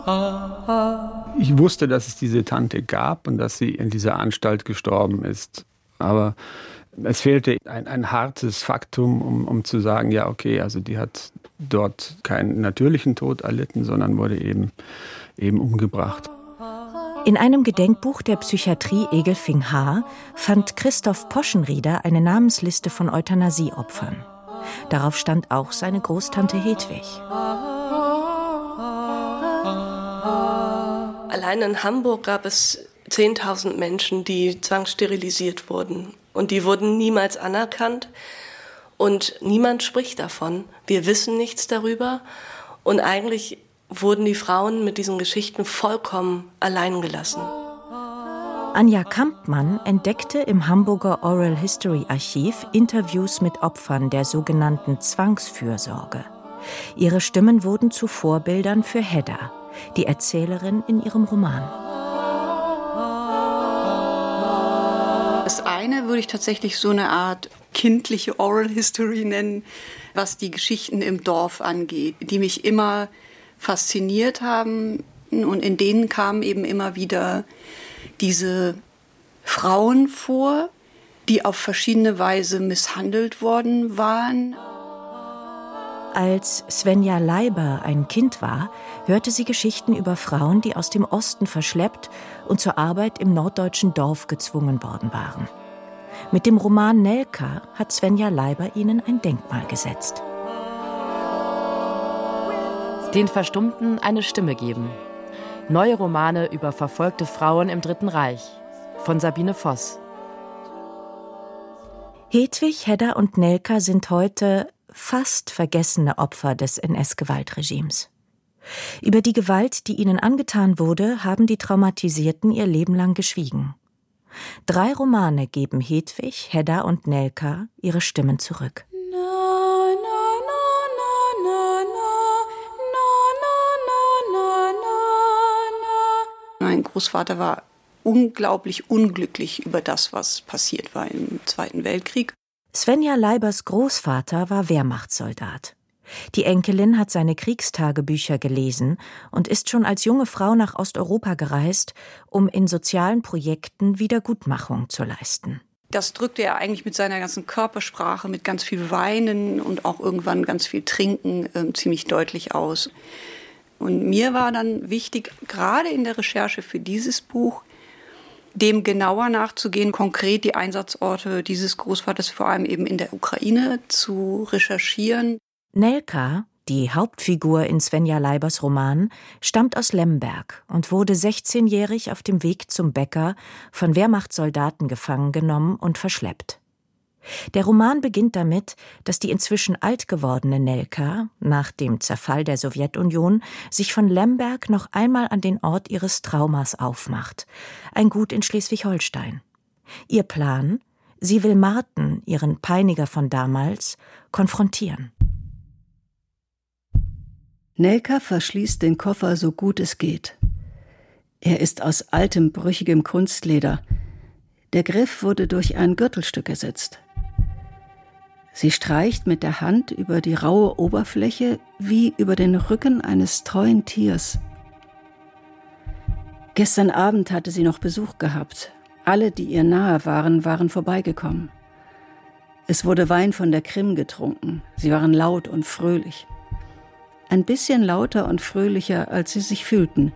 Ich wusste, dass es diese Tante gab und dass sie in dieser Anstalt gestorben ist. Aber es fehlte ein hartes Faktum, um zu sagen, ja okay, also die hat dort keinen natürlichen Tod erlitten, sondern wurde eben umgebracht. In einem Gedenkbuch der Psychiatrie Egelfing-Haar fand Christoph Poschenrieder eine Namensliste von Euthanasieopfern. Darauf stand auch seine Großtante Hedwig. Allein in Hamburg gab es 10.000 Menschen, die zwangssterilisiert wurden. Und die wurden niemals anerkannt. Und niemand spricht davon. Wir wissen nichts darüber. Und eigentlich wurden die Frauen mit diesen Geschichten vollkommen allein gelassen. Anja Kampmann entdeckte im Hamburger Oral History Archiv Interviews mit Opfern der sogenannten Zwangsfürsorge. Ihre Stimmen wurden zu Vorbildern für Hedda, die Erzählerin in ihrem Roman. Das eine würde ich tatsächlich so eine Art kindliche Oral History nennen, was die Geschichten im Dorf angeht, die mich immer fasziniert haben. Und in denen kamen eben immer wieder diese Frauen vor, die auf verschiedene Weise misshandelt worden waren. Als Svenja Leiber ein Kind war, hörte sie Geschichten über Frauen, die aus dem Osten verschleppt und zur Arbeit im norddeutschen Dorf gezwungen worden waren. Mit dem Roman Nelka hat Svenja Leiber ihnen ein Denkmal gesetzt. Den Verstummten eine Stimme geben. Neue Romane über verfolgte Frauen im Dritten Reich von Sabine Voss. Hedwig, Hedda und Nelka sind heute fast vergessene Opfer des NS-Gewaltregimes. Über die Gewalt, die ihnen angetan wurde, haben die Traumatisierten ihr Leben lang geschwiegen. 3 Romane geben Hedwig, Hedda und Nelka ihre Stimmen zurück. Mein Großvater war unglaublich unglücklich über das, was passiert war im Zweiten Weltkrieg. Svenja Leibers Großvater war Wehrmachtssoldat. Die Enkelin hat seine Kriegstagebücher gelesen und ist schon als junge Frau nach Osteuropa gereist, um in sozialen Projekten Wiedergutmachung zu leisten. Das drückte er eigentlich mit seiner ganzen Körpersprache, mit ganz viel Weinen und auch irgendwann ganz viel Trinken ziemlich deutlich aus. Und mir war dann wichtig, gerade in der Recherche für dieses Buch, dem genauer nachzugehen, konkret die Einsatzorte dieses Großvaters, vor allem eben in der Ukraine, zu recherchieren. Nelka, die Hauptfigur in Svenja Leibers Roman, stammt aus Lemberg und wurde 16-jährig auf dem Weg zum Bäcker von Wehrmachtssoldaten gefangen genommen und verschleppt. Der Roman beginnt damit, dass die inzwischen alt gewordene Nelka nach dem Zerfall der Sowjetunion sich von Lemberg noch einmal an den Ort ihres Traumas aufmacht, ein Gut in Schleswig-Holstein. Ihr Plan: sie will Marten, ihren Peiniger von damals, konfrontieren. Nelka verschließt den Koffer so gut es geht. Er ist aus altem, brüchigem Kunstleder. Der Griff wurde durch ein Gürtelstück ersetzt. Sie streicht mit der Hand über die raue Oberfläche wie über den Rücken eines treuen Tiers. Gestern Abend hatte sie noch Besuch gehabt. Alle, die ihr nahe waren, waren vorbeigekommen. Es wurde Wein von der Krim getrunken. Sie waren laut und fröhlich. Ein bisschen lauter und fröhlicher, als sie sich fühlten.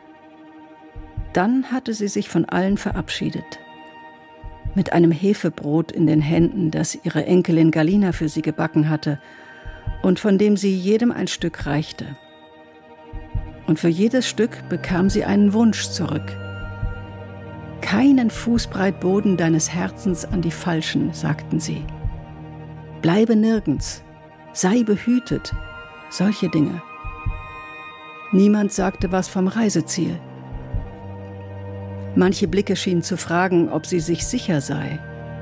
Dann hatte sie sich von allen verabschiedet. Mit einem Hefebrot in den Händen, das ihre Enkelin Galina für sie gebacken hatte und von dem sie jedem ein Stück reichte. Und für jedes Stück bekam sie einen Wunsch zurück. Keinen Fußbreit Boden deines Herzens an die Falschen, sagten sie. Bleibe nirgends, sei behütet, solche Dinge. Niemand sagte was vom Reiseziel. Manche Blicke schienen zu fragen, ob sie sich sicher sei.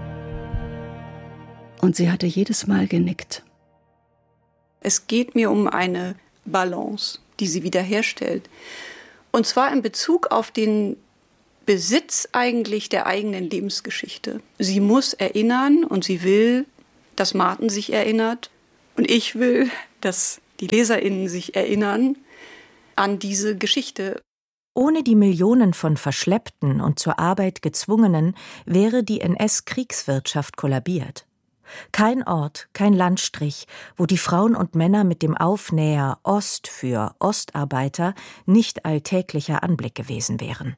Und sie hatte jedes Mal genickt. Es geht mir um eine Balance, die sie wiederherstellt. Und zwar in Bezug auf den Besitz eigentlich der eigenen Lebensgeschichte. Sie muss erinnern und sie will, dass Marten sich erinnert. Und ich will, dass die LeserInnen sich erinnern, an diese Geschichte. Ohne die Millionen von Verschleppten und zur Arbeit Gezwungenen wäre die NS-Kriegswirtschaft kollabiert. Kein Ort, kein Landstrich, wo die Frauen und Männer mit dem Aufnäher Ost für Ostarbeiter nicht alltäglicher Anblick gewesen wären.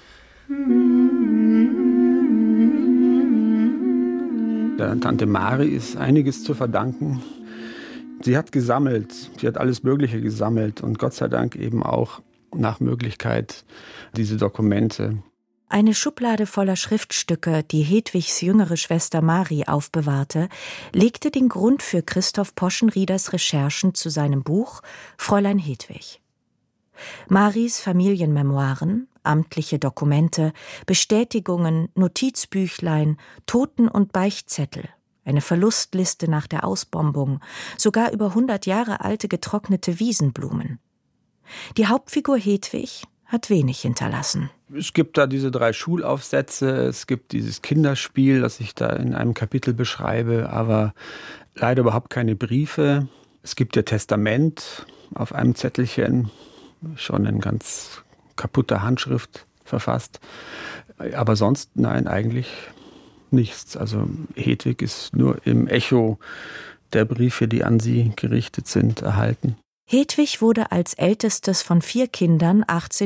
Der Tante Mari ist einiges zu verdanken. Sie hat gesammelt, sie hat alles Mögliche gesammelt und Gott sei Dank eben auch nach Möglichkeit diese Dokumente. Eine Schublade voller Schriftstücke, die Hedwigs jüngere Schwester Mari aufbewahrte, legte den Grund für Christoph Poschenrieders Recherchen zu seinem Buch Fräulein Hedwig. Maris Familienmemoiren, amtliche Dokumente, Bestätigungen, Notizbüchlein, Toten- und Beichtzettel, eine Verlustliste nach der Ausbombung, sogar über 100 Jahre alte getrocknete Wiesenblumen. Die Hauptfigur Hedwig hat wenig hinterlassen. Es gibt da diese 3 Schulaufsätze, es gibt dieses Kinderspiel, das ich da in einem Kapitel beschreibe, aber leider überhaupt keine Briefe. Es gibt ihr Testament auf einem Zettelchen, schon in ganz kaputter Handschrift verfasst. Aber sonst, nein, eigentlich nichts. Also Hedwig ist nur im Echo der Briefe, die an sie gerichtet sind, erhalten. Hedwig wurde als ältestes von 4 Kindern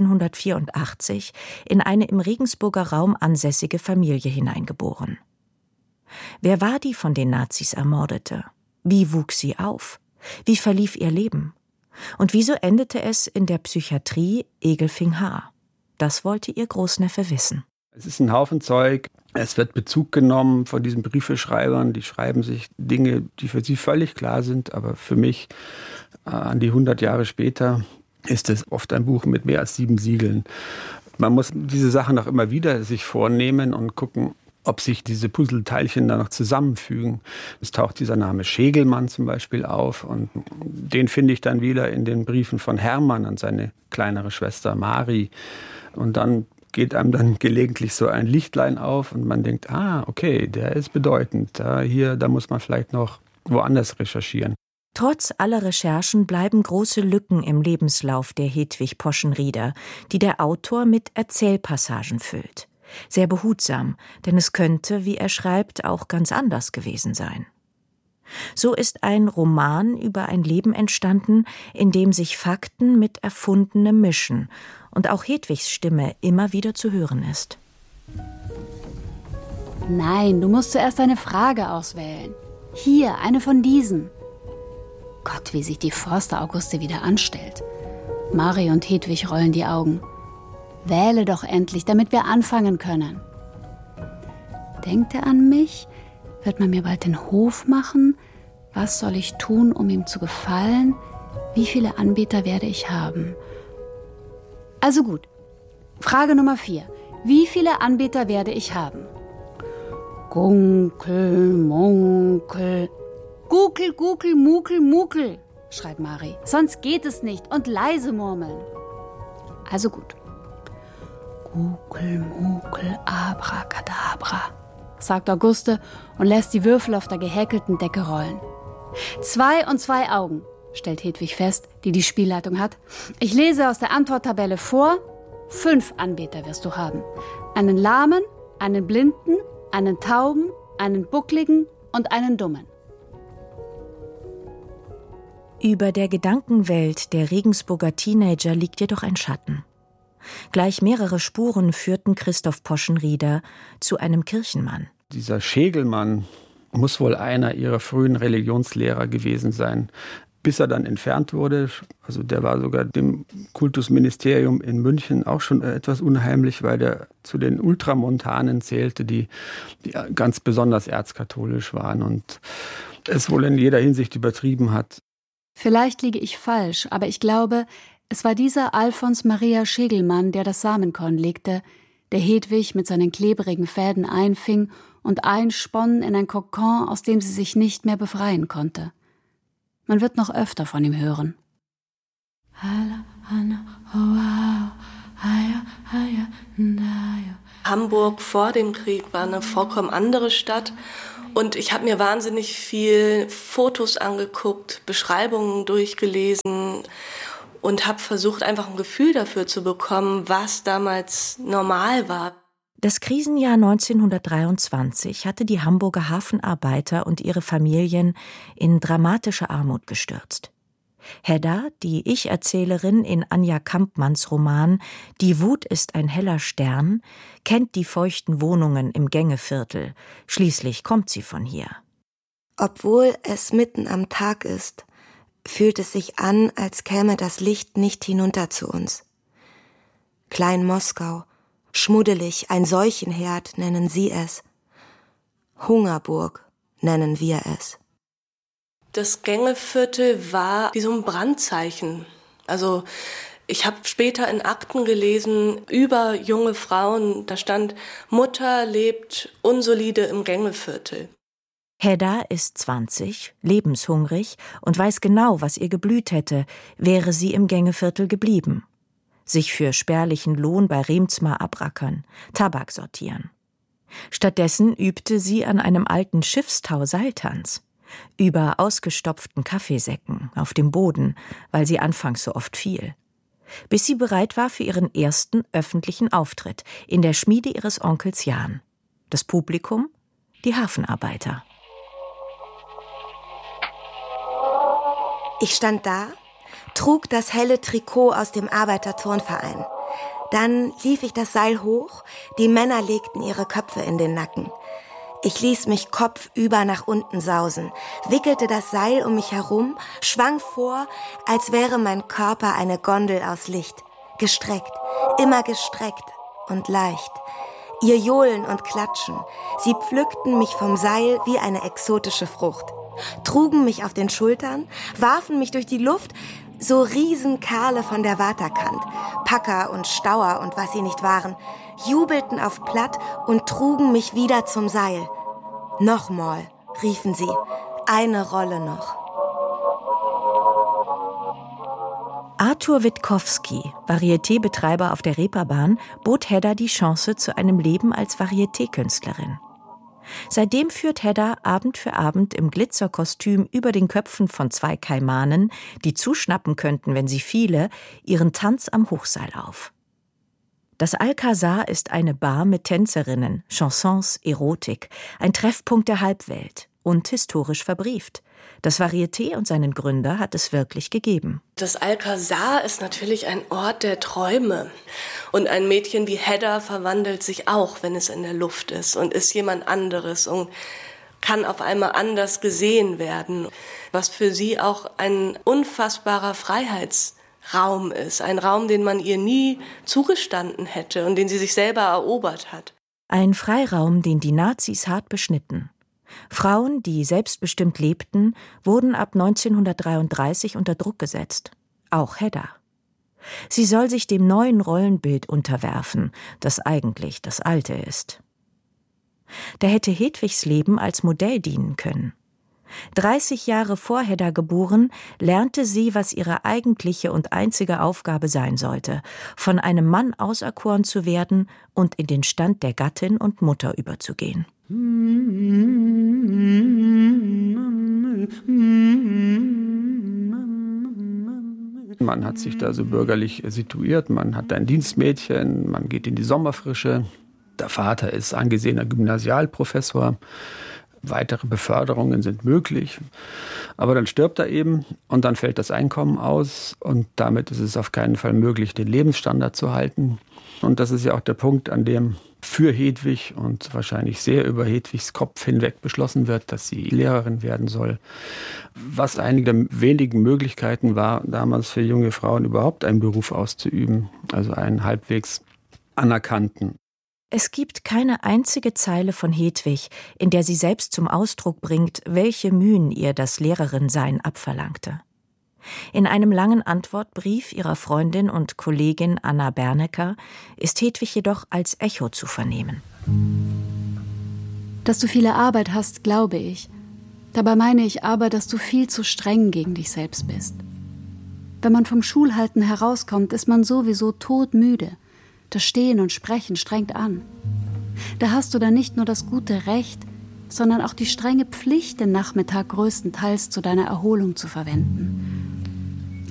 1884 in eine im Regensburger Raum ansässige Familie hineingeboren. Wer war die von den Nazis Ermordete? Wie wuchs sie auf? Wie verlief ihr Leben? Und wieso endete es in der Psychiatrie Egelfing-Haar? Das wollte ihr Großneffe wissen. Es ist ein Haufen Zeug. Es wird Bezug genommen von diesen Briefeschreibern. Die schreiben sich Dinge, die für sie völlig klar sind. Aber für mich, an die 100 Jahre später, ist es oft ein Buch mit mehr als 7 Siegeln. Man muss diese Sachen auch immer wieder sich vornehmen und gucken, ob sich diese Puzzleteilchen da noch zusammenfügen. Es taucht dieser Name Schegelmann zum Beispiel auf und den finde ich dann wieder in den Briefen von Hermann an seine kleinere Schwester Mari. Und dann geht einem dann gelegentlich so ein Lichtlein auf und man denkt, okay, der ist bedeutend. Da muss man vielleicht noch woanders recherchieren. Trotz aller Recherchen bleiben große Lücken im Lebenslauf der Hedwig Poschenrieder, die der Autor mit Erzählpassagen füllt. Sehr behutsam, denn es könnte, wie er schreibt, auch ganz anders gewesen sein. So ist ein Roman über ein Leben entstanden, in dem sich Fakten mit Erfundenem mischen und auch Hedwigs Stimme immer wieder zu hören ist. Nein, du musst zuerst eine Frage auswählen. Hier, eine von diesen. Gott, wie sich die Forster-Auguste wieder anstellt. Mari und Hedwig rollen die Augen. Wähle doch endlich, damit wir anfangen können. Denkt er an mich? Wird man mir bald den Hof machen? Was soll ich tun, um ihm zu gefallen? Wie viele Anbeter werde ich haben? Also gut. Frage Nummer 4. Wie viele Anbeter werde ich haben? Gunkel, Munkel. Gukel, Gukel, Mukel, Mukel, schreit Mari. Sonst geht es nicht. Und leise murmeln. Also gut. Gukel, Mukel, Abracadabra, sagt Auguste und lässt die Würfel auf der gehäkelten Decke rollen. 2 und 2 Augen, stellt Hedwig fest, die die Spielleitung hat. Ich lese aus der Antworttabelle vor. 5 Anbeter wirst du haben. Einen Lahmen, einen Blinden, einen Tauben, einen Buckligen und einen Dummen. Über der Gedankenwelt der Regensburger Teenager liegt jedoch ein Schatten. Gleich mehrere Spuren führten Christoph Poschenrieder zu einem Kirchenmann. Dieser Schegelmann muss wohl einer ihrer frühen Religionslehrer gewesen sein, bis er dann entfernt wurde. Also der war sogar dem Kultusministerium in München auch schon etwas unheimlich, weil der zu den Ultramontanen zählte, die ganz besonders erzkatholisch waren und es wohl in jeder Hinsicht übertrieben hat. Vielleicht liege ich falsch, aber ich glaube, es war dieser Alfons Maria Schegelmann, der das Samenkorn legte, der Hedwig mit seinen klebrigen Fäden einfing und einsponnen in ein Kokon, aus dem sie sich nicht mehr befreien konnte. Man wird noch öfter von ihm hören. Hamburg vor dem Krieg war eine vollkommen andere Stadt. Und ich habe mir wahnsinnig viel Fotos angeguckt, Beschreibungen durchgelesen. und habe versucht, einfach ein Gefühl dafür zu bekommen, was damals normal war. Das Krisenjahr 1923 hatte die Hamburger Hafenarbeiter und ihre Familien in dramatische Armut gestürzt. Hedda, die Ich-Erzählerin in Anja Kampmanns Roman »Die Wut ist ein heller Stern«, kennt die feuchten Wohnungen im Gängeviertel. Schließlich kommt sie von hier. Obwohl es mitten am Tag ist, fühlt es sich an, als käme das Licht nicht hinunter zu uns. Klein Moskau, schmuddelig, ein Seuchenherd nennen sie es. Hungerburg nennen wir es. Das Gängeviertel war wie so ein Brandzeichen. Also ich habe später in Akten gelesen über junge Frauen, da stand, Mutter lebt unsolide im Gängeviertel. Hedda ist 20, lebenshungrig und weiß genau, was ihr geblüht hätte, wäre sie im Gängeviertel geblieben. Sich für spärlichen Lohn bei Remsmar abrackern, Tabak sortieren. Stattdessen übte sie an einem alten Schiffstau Seiltanz. Über ausgestopften Kaffeesäcken auf dem Boden, weil sie anfangs so oft fiel. Bis sie bereit war für ihren ersten öffentlichen Auftritt in der Schmiede ihres Onkels Jan. Das Publikum? Die Hafenarbeiter. Ich stand da, trug das helle Trikot aus dem Arbeiterturnverein. Dann lief ich das Seil hoch, die Männer legten ihre Köpfe in den Nacken. Ich ließ mich kopfüber nach unten sausen, wickelte das Seil um mich herum, schwang vor, als wäre mein Körper eine Gondel aus Licht. Gestreckt, immer gestreckt und leicht. Ihr Johlen und Klatschen, sie pflückten mich vom Seil wie eine exotische Frucht, trugen mich auf den Schultern, warfen mich durch die Luft, so Riesenkerle von der Waterkant, Packer und Stauer und was sie nicht waren, jubelten auf Platt und trugen mich wieder zum Seil. Nochmal, riefen sie, eine Rolle noch. Arthur Witkowski, Varieté-Betreiber auf der Reeperbahn, bot Hedda die Chance zu einem Leben als Varieté-Künstlerin. Seitdem führt Hedda Abend für Abend im Glitzerkostüm über den Köpfen von 2 Kaimanen, die zuschnappen könnten, wenn sie fiele, ihren Tanz am Hochseil auf. Das Alcazar ist eine Bar mit Tänzerinnen, Chansons, Erotik, ein Treffpunkt der Halbwelt und historisch verbrieft. Das Varieté und seinen Gründer hat es wirklich gegeben. Das Alcazar ist natürlich ein Ort der Träume. Und ein Mädchen wie Hedda verwandelt sich auch, wenn es in der Luft ist und ist jemand anderes und kann auf einmal anders gesehen werden. Was für sie auch ein unfassbarer Freiheitsraum ist. Ein Raum, den man ihr nie zugestanden hätte und den sie sich selber erobert hat. Ein Freiraum, den die Nazis hart beschnitten. Frauen, die selbstbestimmt lebten, wurden ab 1933 unter Druck gesetzt. Auch Hedda. Sie soll sich dem neuen Rollenbild unterwerfen, das eigentlich das alte ist. Da hätte Hedwigs Leben als Modell dienen können. 30 Jahre vor Hedda geboren, lernte sie, was ihre eigentliche und einzige Aufgabe sein sollte, von einem Mann auserkoren zu werden und in den Stand der Gattin und Mutter überzugehen. Man hat sich da so bürgerlich situiert, man hat ein Dienstmädchen, man geht in die Sommerfrische. Der Vater ist angesehener Gymnasialprofessor. Weitere Beförderungen sind möglich. Aber dann stirbt er eben und dann fällt das Einkommen aus und damit ist es auf keinen Fall möglich, den Lebensstandard zu halten. Und das ist ja auch der Punkt, an dem für Hedwig und wahrscheinlich sehr über Hedwigs Kopf hinweg beschlossen wird, dass sie Lehrerin werden soll. Was eine der wenigen Möglichkeiten war, damals für junge Frauen überhaupt einen Beruf auszuüben, also einen halbwegs anerkannten. Es gibt keine einzige Zeile von Hedwig, in der sie selbst zum Ausdruck bringt, welche Mühen ihr das Lehrerin-Sein abverlangte. In einem langen Antwortbrief ihrer Freundin und Kollegin Anna Bernecker ist Hedwig jedoch als Echo zu vernehmen. Dass du viele Arbeit hast, glaube ich. Dabei meine ich aber, dass du viel zu streng gegen dich selbst bist. Wenn man vom Schulhalten herauskommt, ist man sowieso todmüde. Das Stehen und Sprechen strengt an. Da hast du dann nicht nur das gute Recht, sondern auch die strenge Pflicht, den Nachmittag größtenteils zu deiner Erholung zu verwenden.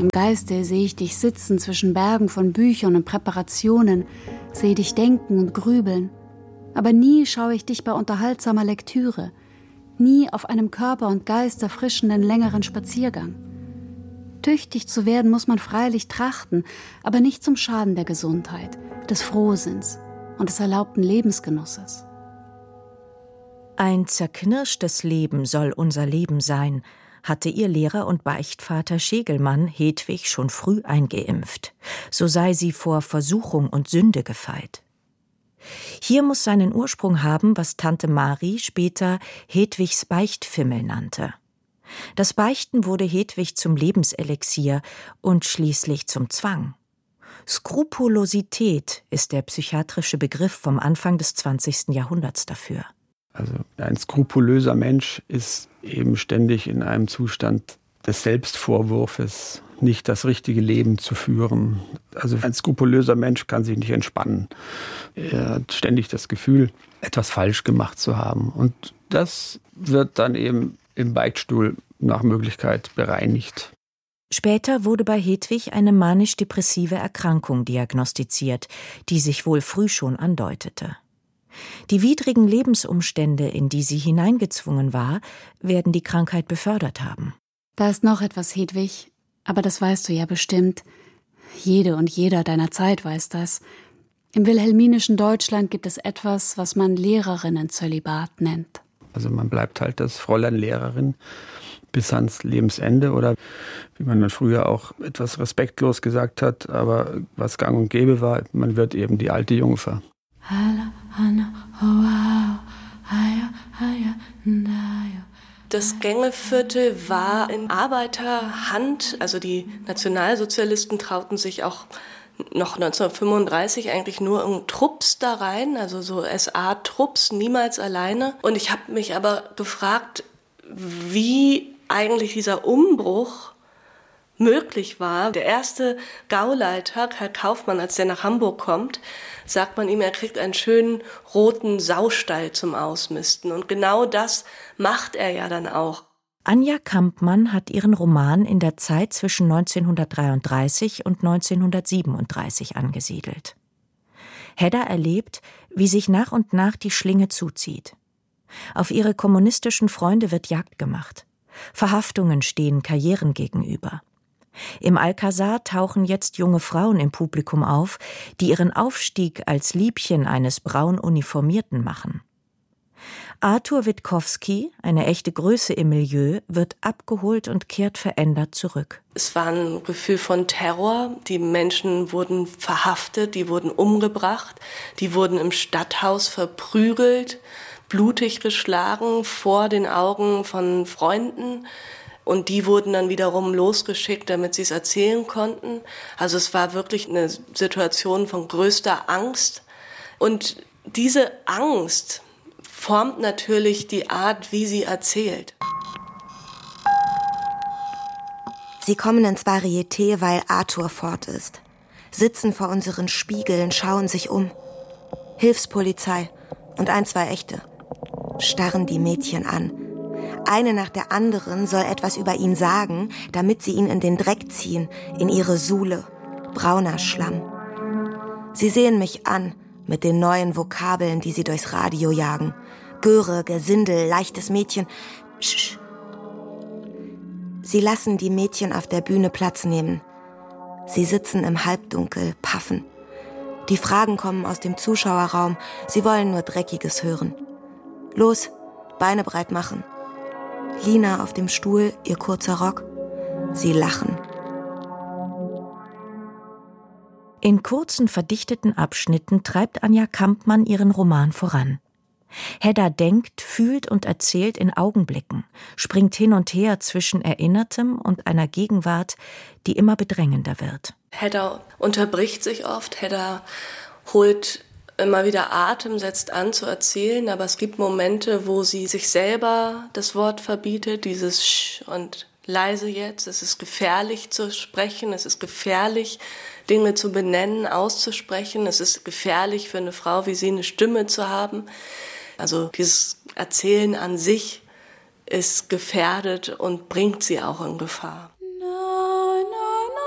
Im Geiste sehe ich dich sitzen zwischen Bergen von Büchern und Präparationen, sehe dich denken und grübeln. Aber nie schaue ich dich bei unterhaltsamer Lektüre, nie auf einem Körper und Geist erfrischenden längeren Spaziergang. Tüchtig zu werden muss man freilich trachten, aber nicht zum Schaden der Gesundheit, des Frohsinns und des erlaubten Lebensgenusses. Ein zerknirschtes Leben soll unser Leben sein, hatte ihr Lehrer und Beichtvater Schegelmann Hedwig schon früh eingeimpft. So sei sie vor Versuchung und Sünde gefeit. Hier muss seinen Ursprung haben, was Tante Mari später Hedwigs Beichtfimmel nannte. Das Beichten wurde Hedwig zum Lebenselixier und schließlich zum Zwang. Skrupulosität ist der psychiatrische Begriff vom Anfang des 20. Jahrhunderts dafür. Also ein skrupulöser Mensch ist eben ständig in einem Zustand des Selbstvorwurfs, nicht das richtige Leben zu führen. Also ein skrupulöser Mensch kann sich nicht entspannen. Er hat ständig das Gefühl, etwas falsch gemacht zu haben. Und das wird dann eben im Beichtstuhl nach Möglichkeit bereinigt. Später wurde bei Hedwig eine manisch-depressive Erkrankung diagnostiziert, die sich wohl früh schon andeutete. Die widrigen Lebensumstände, in die sie hineingezwungen war, werden die Krankheit befördert haben. Da ist noch etwas, Hedwig, aber das weißt du ja bestimmt. Jede und jeder deiner Zeit weiß das. Im wilhelminischen Deutschland gibt es etwas, was man Lehrerinnenzölibat nennt. Also man bleibt halt das Fräulein Lehrerin bis ans Lebensende oder wie man dann früher auch etwas respektlos gesagt hat, aber was gang und gäbe war, man wird eben die alte Jungfer. Das Gängeviertel war in Arbeiterhand, also die Nationalsozialisten trauten sich auch noch 1935 eigentlich nur in Trupps da rein, also so SA-Trupps, niemals alleine. Und ich habe mich aber gefragt, wie eigentlich dieser Umbruch möglich war. Der erste Gauleiter, Herr Kaufmann, als der nach Hamburg kommt, sagt man ihm, er kriegt einen schönen roten Saustall zum Ausmisten. Und genau das macht er ja dann auch. Anja Kampmann hat ihren Roman in der Zeit zwischen 1933 und 1937 angesiedelt. Hedda erlebt, wie sich nach und nach die Schlinge zuzieht. Auf ihre kommunistischen Freunde wird Jagd gemacht. Verhaftungen stehen Karrieren gegenüber. Im Alcazar tauchen jetzt junge Frauen im Publikum auf, die ihren Aufstieg als Liebchen eines braun Uniformierten machen. Arthur Witkowski, eine echte Größe im Milieu, wird abgeholt und kehrt verändert zurück. Es war ein Gefühl von Terror. Die Menschen wurden verhaftet, die wurden umgebracht, die wurden im Stadthaus verprügelt, blutig geschlagen vor den Augen von Freunden. Und die wurden dann wiederum losgeschickt, damit sie es erzählen konnten. Also es war wirklich eine Situation von größter Angst. Und diese Angst formt natürlich die Art, wie sie erzählt. Sie kommen ins Varieté, weil Arthur fort ist. Sitzen vor unseren Spiegeln, schauen sich um. Hilfspolizei und 1, 2 Echte. Starren die Mädchen an. Eine nach der anderen soll etwas über ihn sagen, damit sie ihn in den Dreck ziehen, in ihre Suhle. Brauner Schlamm. Sie sehen mich an, mit den neuen Vokabeln, die sie durchs Radio jagen. Göre, Gesindel, leichtes Mädchen. Sch. Sie lassen die Mädchen auf der Bühne Platz nehmen. Sie sitzen im Halbdunkel, paffen. Die Fragen kommen aus dem Zuschauerraum. Sie wollen nur Dreckiges hören. Los, Beine breit machen. Lina auf dem Stuhl, ihr kurzer Rock. Sie lachen. In kurzen, verdichteten Abschnitten treibt Anja Kampmann ihren Roman voran. Hedda denkt, fühlt und erzählt in Augenblicken, springt hin und her zwischen Erinnertem und einer Gegenwart, die immer bedrängender wird. Hedda unterbricht sich oft, Hedda holt immer wieder Atem, setzt an zu erzählen, aber es gibt Momente, wo sie sich selber das Wort verbietet, dieses Sch und leise jetzt. Es ist gefährlich zu sprechen, es ist gefährlich, Dinge zu benennen, auszusprechen. Es ist gefährlich für eine Frau wie sie, eine Stimme zu haben. Also dieses Erzählen an sich ist gefährdet und bringt sie auch in Gefahr. Na, na, na.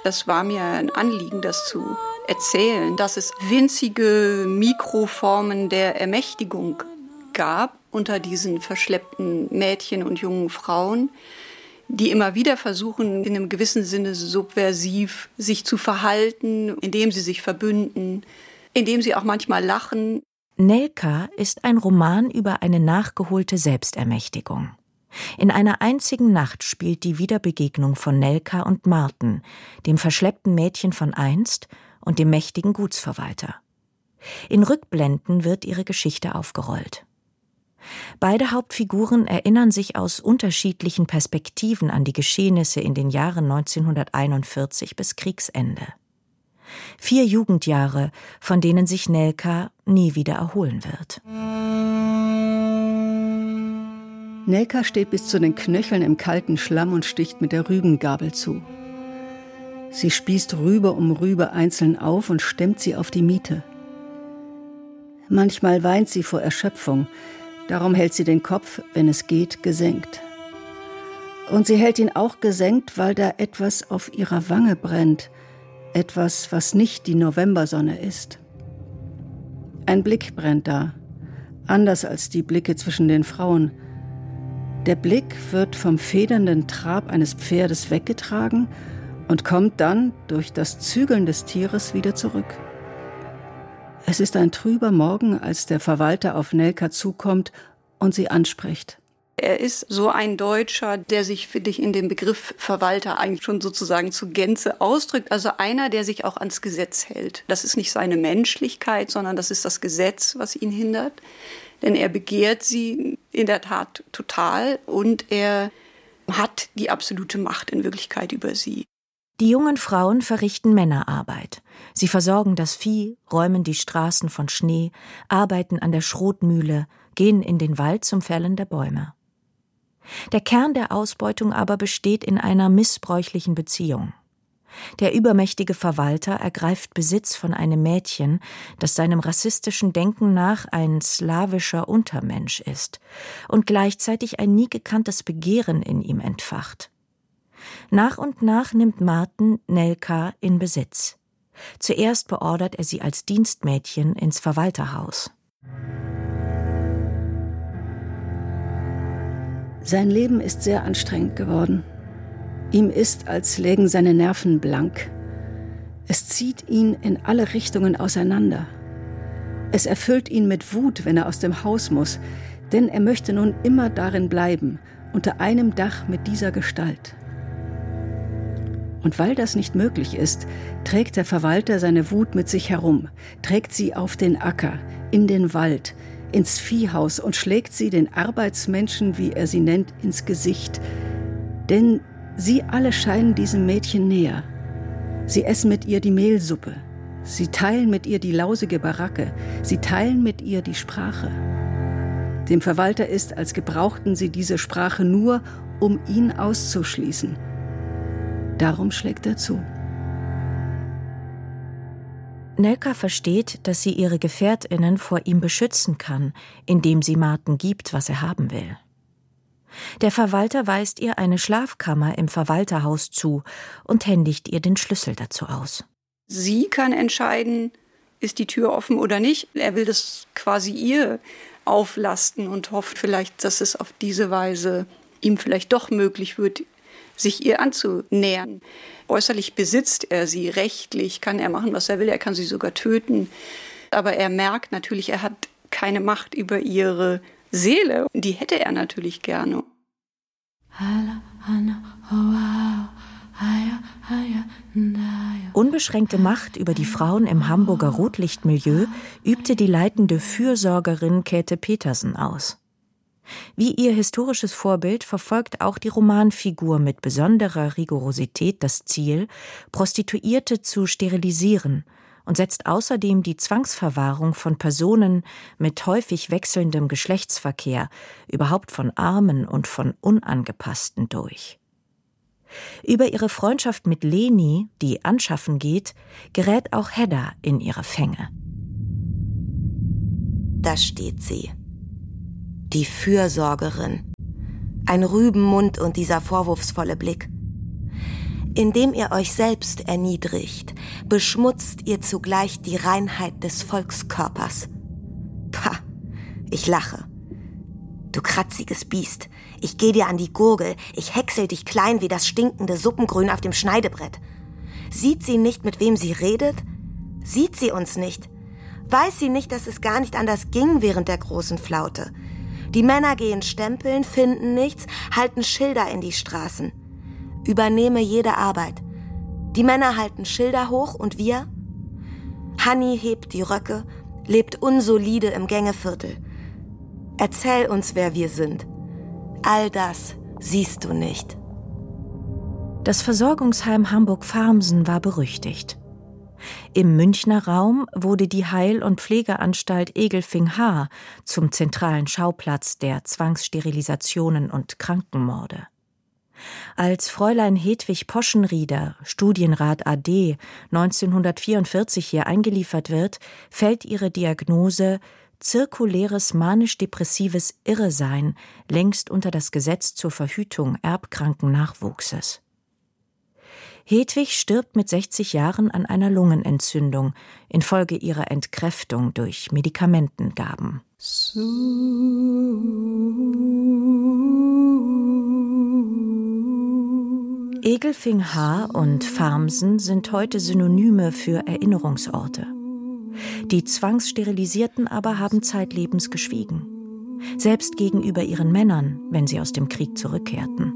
Das war mir ein Anliegen, das zu erzählen, dass es winzige Mikroformen der Ermächtigung gab unter diesen verschleppten Mädchen und jungen Frauen, die immer wieder versuchen, in einem gewissen Sinne subversiv sich zu verhalten, indem sie sich verbünden, indem sie auch manchmal lachen. Nelka ist ein Roman über eine nachgeholte Selbstermächtigung. In einer einzigen Nacht spielt die Wiederbegegnung von Nelka und Marten, dem verschleppten Mädchen von einst und dem mächtigen Gutsverwalter. In Rückblenden wird ihre Geschichte aufgerollt. Beide Hauptfiguren erinnern sich aus unterschiedlichen Perspektiven an die Geschehnisse in den Jahren 1941 bis Kriegsende. 4 Jugendjahre, von denen sich Nelka nie wieder erholen wird. Nelka steht bis zu den Knöcheln im kalten Schlamm und sticht mit der Rübengabel zu. Sie spießt Rübe um Rübe einzeln auf und stemmt sie auf die Miete. Manchmal weint sie vor Erschöpfung, darum hält sie den Kopf, wenn es geht, gesenkt. Und sie hält ihn auch gesenkt, weil da etwas auf ihrer Wange brennt, etwas, was nicht die Novembersonne ist. Ein Blick brennt da, anders als die Blicke zwischen den Frauen. Der Blick wird vom federnden Trab eines Pferdes weggetragen und kommt dann durch das Zügeln des Tieres wieder zurück. Es ist ein trüber Morgen, als der Verwalter auf Nelka zukommt und sie anspricht. Er ist so ein Deutscher, der sich, finde ich, in dem Begriff Verwalter eigentlich schon sozusagen zur Gänze ausdrückt. Also einer, der sich auch ans Gesetz hält. Das ist nicht seine Menschlichkeit, sondern das ist das Gesetz, was ihn hindert. Denn er begehrt sie in der Tat total und er hat die absolute Macht in Wirklichkeit über sie. Die jungen Frauen verrichten Männerarbeit. Sie versorgen das Vieh, räumen die Straßen von Schnee, arbeiten an der Schrotmühle, gehen in den Wald zum Fällen der Bäume. Der Kern der Ausbeutung aber besteht in einer missbräuchlichen Beziehung. Der übermächtige Verwalter ergreift Besitz von einem Mädchen, das seinem rassistischen Denken nach ein slawischer Untermensch ist und gleichzeitig ein nie gekanntes Begehren in ihm entfacht. Nach und nach nimmt Marten Nelka in Besitz. Zuerst beordert er sie als Dienstmädchen ins Verwalterhaus. Sein Leben ist sehr anstrengend geworden. Ihm ist, als lägen seine Nerven blank. Es zieht ihn in alle Richtungen auseinander. Es erfüllt ihn mit Wut, wenn er aus dem Haus muss, denn er möchte nun immer darin bleiben, unter einem Dach mit dieser Gestalt. Und weil das nicht möglich ist, trägt der Verwalter seine Wut mit sich herum, trägt sie auf den Acker, in den Wald, ins Viehhaus und schlägt sie den Arbeitsmenschen, wie er sie nennt, ins Gesicht. Denn sie alle scheinen diesem Mädchen näher. Sie essen mit ihr die Mehlsuppe. Sie teilen mit ihr die lausige Baracke. Sie teilen mit ihr die Sprache. Dem Verwalter ist, als gebrauchten sie diese Sprache nur, um ihn auszuschließen. Darum schlägt er zu. Nelka versteht, dass sie ihre GefährtInnen vor ihm beschützen kann, indem sie Marten gibt, was er haben will. Der Verwalter weist ihr eine Schlafkammer im Verwalterhaus zu und händigt ihr den Schlüssel dazu aus. Sie kann entscheiden, ist die Tür offen oder nicht. Er will das quasi ihr auflasten und hofft vielleicht, dass es auf diese Weise ihm vielleicht doch möglich wird, sich ihr anzunähern. Äußerlich besitzt er sie, rechtlich kann er machen, was er will, er kann sie sogar töten. Aber er merkt natürlich, er hat keine Macht über ihre Seele. Die hätte er natürlich gerne. Unbeschränkte Macht über die Frauen im Hamburger Rotlichtmilieu übte die leitende Fürsorgerin Käthe Petersen aus. Wie ihr historisches Vorbild verfolgt auch die Romanfigur mit besonderer Rigorosität das Ziel, Prostituierte zu sterilisieren und setzt außerdem die Zwangsverwahrung von Personen mit häufig wechselndem Geschlechtsverkehr, überhaupt von Armen und von Unangepassten durch. Über ihre Freundschaft mit Leni, die anschaffen geht, gerät auch Hedda in ihre Fänge. Da steht sie. Die Fürsorgerin. Ein Rübenmund und dieser vorwurfsvolle Blick. Indem ihr euch selbst erniedrigt, beschmutzt ihr zugleich die Reinheit des Volkskörpers. Pah, ich lache. Du kratziges Biest, ich geh dir an die Gurgel, ich häcksel dich klein wie das stinkende Suppengrün auf dem Schneidebrett. Sieht sie nicht, mit wem sie redet? Sieht sie uns nicht? Weiß sie nicht, dass es gar nicht anders ging während der großen Flaute? Die Männer gehen stempeln, finden nichts, halten Schilder in die Straßen. Übernehme jede Arbeit. Die Männer halten Schilder hoch und wir? Hanni hebt die Röcke, lebt unsolide im Gängeviertel. Erzähl uns, wer wir sind. All das siehst du nicht. Das Versorgungsheim Hamburg-Farmsen war berüchtigt. Im Münchner Raum wurde die Heil- und Pflegeanstalt Egelfing-H zum zentralen Schauplatz der Zwangssterilisationen und Krankenmorde. Als Fräulein Hedwig Poschenrieder, Studienrat AD, 1944 hier eingeliefert wird, fällt ihre Diagnose zirkuläres manisch-depressives Irresein, längst unter das Gesetz zur Verhütung erbkranken Nachwuchses. Hedwig stirbt mit 60 Jahren an einer Lungenentzündung infolge ihrer Entkräftung durch Medikamentengaben. Egelfing-H und Farmsen sind heute Synonyme für Erinnerungsorte. Die Zwangssterilisierten aber haben zeitlebens geschwiegen. Selbst gegenüber ihren Männern, wenn sie aus dem Krieg zurückkehrten.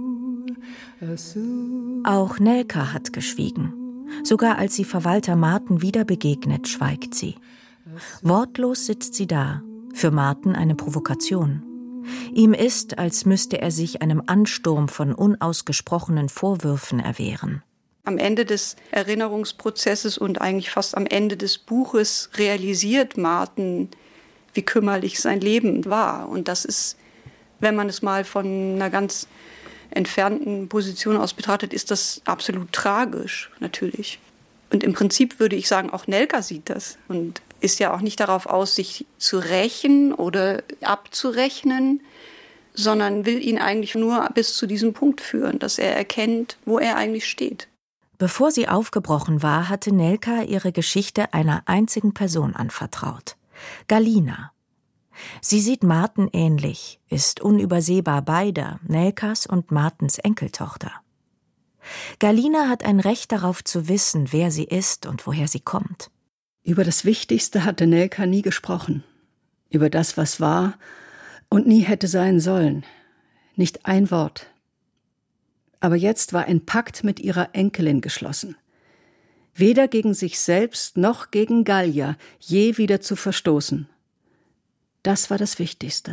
Auch Nelka hat geschwiegen. Sogar als sie Verwalter Marten wieder begegnet, schweigt sie. Wortlos sitzt sie da, für Marten eine Provokation. Ihm ist, als müsste er sich einem Ansturm von unausgesprochenen Vorwürfen erwehren. Am Ende des Erinnerungsprozesses und eigentlich fast am Ende des Buches realisiert Marten, wie kümmerlich sein Leben war. Und das ist, wenn man es mal von einer ganz entfernten Position aus betrachtet, ist das absolut tragisch, natürlich. Und im Prinzip würde ich sagen, auch Nelka sieht das und ist ja auch nicht darauf aus, sich zu rächen oder abzurechnen, sondern will ihn eigentlich nur bis zu diesem Punkt führen, dass er erkennt, wo er eigentlich steht. Bevor sie aufgebrochen war, hatte Nelka ihre Geschichte einer einzigen Person anvertraut: Galina. Sie sieht Marten ähnlich, ist unübersehbar beider, Nelkas und Martens Enkeltochter. Galina hat ein Recht darauf zu wissen, wer sie ist und woher sie kommt. Über das Wichtigste hatte Nelka nie gesprochen. Über das, was war und nie hätte sein sollen. Nicht ein Wort. Aber jetzt war ein Pakt mit ihrer Enkelin geschlossen. Weder gegen sich selbst noch gegen Gallia je wieder zu verstoßen. Das war das Wichtigste.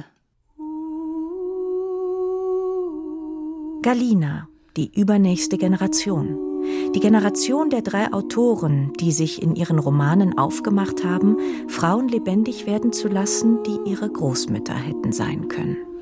Galina, die übernächste Generation. Die Generation der 3 Autoren, die sich in ihren Romanen aufgemacht haben, Frauen lebendig werden zu lassen, die ihre Großmütter hätten sein können.